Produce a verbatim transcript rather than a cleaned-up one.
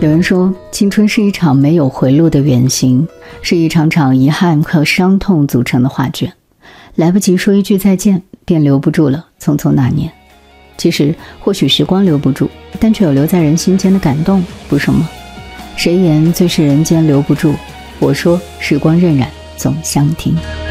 有人说，青春是一场没有回路的远行，是一场场遗憾和伤痛组成的画卷。来不及说一句再见，便留不住了匆匆那年。其实，或许时光留不住，但却有留在人心间的感动，不是吗？谁言最是人间留不住？我说，时光荏苒，总相听。